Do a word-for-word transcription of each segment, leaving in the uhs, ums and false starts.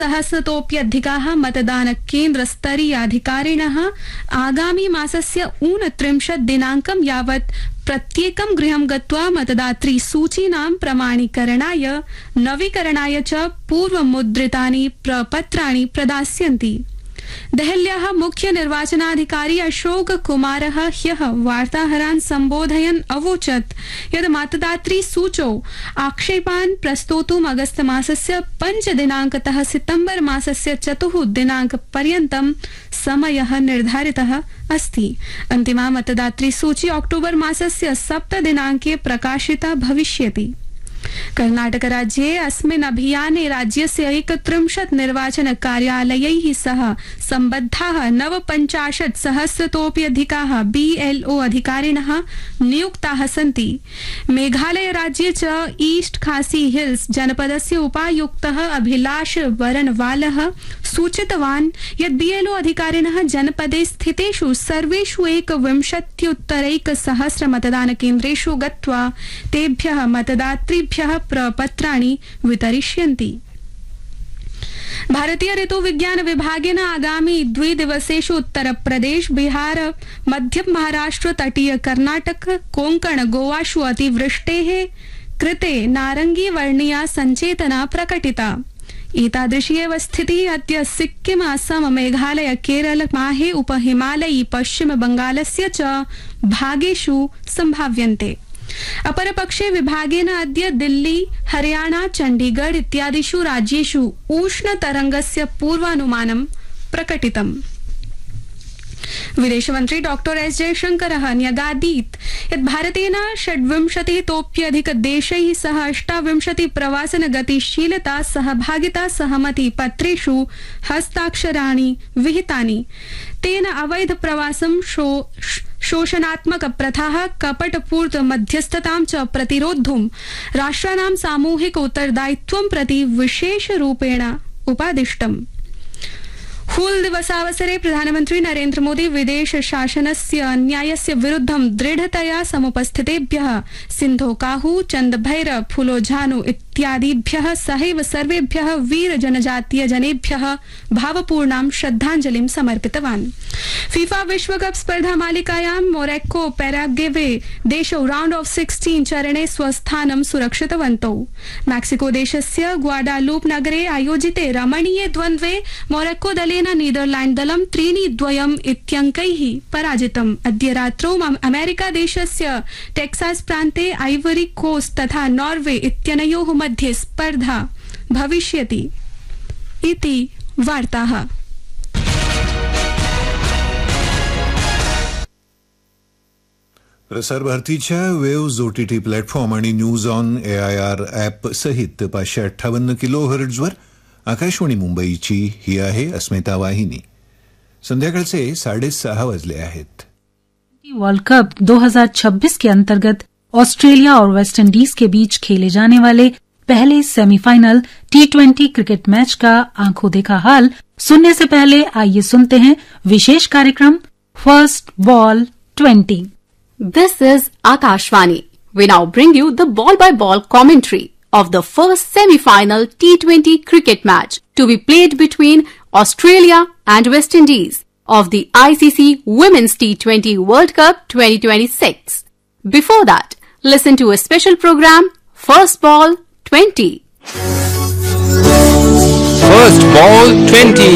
सहस्रतोप्यधिकाः मतदानकेन्द्रस्तरीयाधिकारिणः आगामी मासस्य ऊनत्रिंशत् दिनाङ्कं यावत् प्रत्येकं गृहं गत्वा मतदातृ सूचीनां प्रमाणीकरणाय नवीकरणाय च पूर्वमुद्रितानि प्रपत्राणि प्रदास्यन्ति। देहल्याः मुख्य निर्वाचनाधिकारी अशोक कुमारः ह्यः वार्ताहरान् सम्बोधयन् अवोचत् यत् मतदातृ सूचौ आक्षेपान् प्रस्तोतुम् अगस्त मासस्य पंच दिनांकतः सितंबर मासस्य चतुः दिनांक पर्यन्तं समयः निर्धारितः अस्ति। अन्तिमा मतदातृ सूची अक्टोबर मासस्य सप्त दिनांके प्रकाशिता भविष्यति। कर्नाटक राज्ये अस्मिन् अभियाने राज्यस्य एकत्रिंशत् निर्वाचन कार्यालयैः सह सम्बद्धाः नवपञ्चाशत् सहस्रतोऽप्यधिकाः बीएलओ अधिकारिणः नियुक्ताः सन्ति। मेघालय राज्ये च ईस्ट खासी हिल्स जनपदस्य उपायुक्तः अभिलाष वरनवालः सूचितवान् यत् बीएलओ अधिकारिणः जनपदे स्थितेषु सर्वेषु एकविंशत्युत्तरैकसहस्र मतदानकेन्द्रेषु गत्वा तेभ्यः मतदातृभ्यः प्रपत्राणि वितरिष्यन्ति। भारतीय ऋतु विज्ञान विभागेन आगामी द्विदिवसेषु उत्तर प्रदेश, बिहार, मध्य महाराष्ट्र, तटीय कर्नाटक, कोंकण, गोवाषु अतिवृष्टेः कृते नारंगी वर्णीया संचेतना प्रकटिता। एतादृशी एव स्थितिः अद्य सिक्किम, असम, मेघालय, केरल, माहे, उपहिमालयी, पश्चिम बंगालस्य च भागेषु संभाव्यन्ते। अपरपक्षे विभागेन अद्य दिल्ली, हरियाणा, चंडीगढ़ इत्यादिषु राज्येषु उष्णतरंगस्य पूर्वानुमानं प्रकटितम्। विदेशमन्त्री डॉक्टर एस जयशंकरः न्यगादीत् यत् भारतेन षड्विंशतितोप्यधिकदेशैः सह अष्टाविंशति प्रवासन गतिशीलता सहभागिता सहमति पत्रेषु हस्ताक्षराणि विहितानि। तेन अवैध प्रवासं शो शोषणात्मक प्रथाः, कपटपूर्त मध्यस्थतां च प्रतिरोद्धुं राष्ट्राणां सामूहिक उत्तरदायित्वं प्रति विशेषरूपेण उपादिष्टम्। हूल दिवसावसरे प्रधानमन्त्री नरेन्द्र मोदी विदेश शासनस्य अन्यायस्य विरुद्धं दृढतया समुपस्थितेभ्यः सिन्धोकाहू, चन्दभैरव, फुलोझानु इत्यादिभ्यः सहैव सर्वेभ्यः वीर जनजातीय जनेभ्यः भावपूर्णां श्रद्धाञ्जलिं समर्पितवान्। फीफा विश्वकप स्पर्धा मालिकायां Morocco Paraguay देशौ round of sixteen चरणे स्वस्थानं सुरक्षितवन्तौ। मैक्सिको देशस्य ग्वाडालूप नगरे आयोजिते रमणीये द्वन्द्वे मोरक्को दलेन नीदरलैंड दलं त्रीणि द्वयम् इत्यङ्कैः पराजितम्। अद्य रात्रौ अमेरिका देशस्य टेक्सास प्रान्ते आइवरी कोस्ट तथा नॉर्वे इत्यनयोः मध्ये स्पर्धा भविष्यति इति वार्ताः। प्रसार भारतीच्या वेव्ज ओटीटी प्लॅटफॉर्म आणि न्यूज ऑन एआयआर ॲप सहित पाचशे अठ्ठावन्न किलो हर्ट्झवर आकाशवाणी मुंबईची ही आहे अस्मिता वाहिनी। संध्याकाळचे साडेसहा वाजले आहेत। वर्ल्ड कप दो हज़ार छब्बीस के अंतर्गत ऑस्ट्रेलिया और वेस्ट इंडीज के बीच खेले जाने वाले पहले semifinal T twenty cricket match का आंखों देखा हाल सुनने से पहले आइए सुनते हैं विशेष कार्यक्रम first ball twenty. This is Akashvani. We now bring you the ball-by-ball commentary of the first semi-final T twenty cricket match to be played between Australia and West Indies of the I C C Women's T twenty World Cup twenty twenty-six. Before that, listen to a special program, First Ball twenty. First Ball twenty.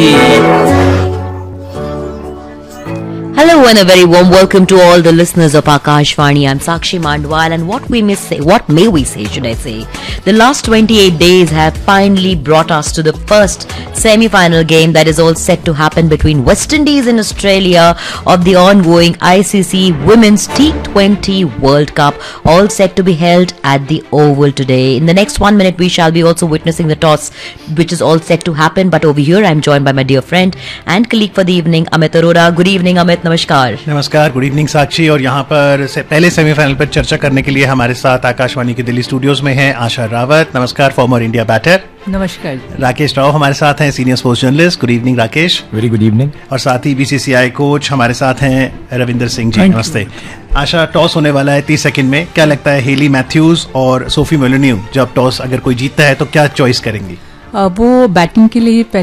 Hello and a very warm welcome to all the listeners of Akashvani. I'm Sakshi Mandwal, and what we may say, what may we say, should I say? The last twenty-eight days have finally brought us to the first semi-final game that is all set to happen between West Indies and Australia of the ongoing I C C Women's T twenty World Cup, all set to be held at the Oval today. In the next one minute, we shall be also witnessing the toss, which is all set to happen. But over here, I'm joined by my dear friend and colleague for the evening, Amit Arora. Good evening, Amit. नमस्कार। नमस्कार, good evening साक्षी। और यहाँ पर से पहले semifinal पर चर्चा करने के लिए हमारे साथ आकाशवाणी के दिल्ली स्टूडियोज में हैं आशा रावत। नमस्कार, फॉर्मर इंडिया बैटर। नमस्कार। राकेश राव हमारे साथ हैं, senior sports journalist. Good evening Rakesh. Very good evening. और साथ ही बीसीसीआई कोच हमारे साथ हैं रविंदर सिंह जी। नमस्ते। आशा, टॉस होने वाला है तीस सेकंड में। क्या लगता है हेली मैथ्यूज और सोफी मोलिन्यू जब टॉस अगर कोई जीतता है तो क्या चॉइस करेंगी? वो बैटिंग के लिए